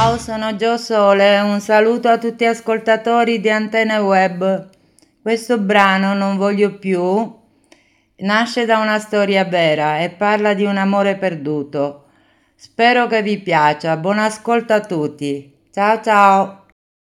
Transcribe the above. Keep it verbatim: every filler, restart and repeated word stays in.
Ciao, sono Gio Sole, un saluto a tutti gli ascoltatori di Antenne Web. Questo brano, Non voglio più, nasce da una storia vera e parla di un amore perduto. Spero che vi piaccia, buon ascolto a tutti. Ciao ciao!